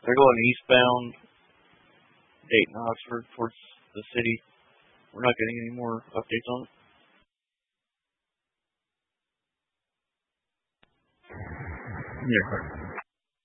They're going eastbound, Dayton, Oxford, towards the city. We're not getting any more updates on it. Yeah.